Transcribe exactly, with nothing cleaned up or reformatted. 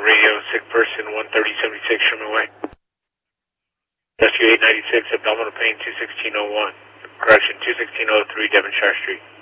radio, sick person, one thirty seventy-six Sherman Way. Rescue eight ninety-six, abdominal pain, two sixteen oh one. Correction, two sixteen oh three Devonshire Street.